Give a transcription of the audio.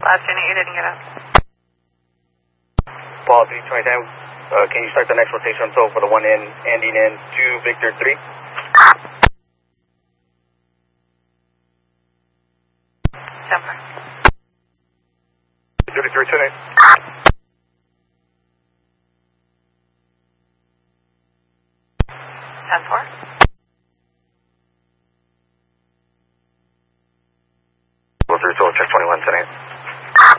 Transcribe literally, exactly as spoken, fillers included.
Last unit, you didn't get up. Paul, three twenty-nine, uh, can you start the next rotation so for the one in, ending in two, Victor three? Jumper. thirty-three ten eight. ten four. Go through, so check twenty-one ten eight.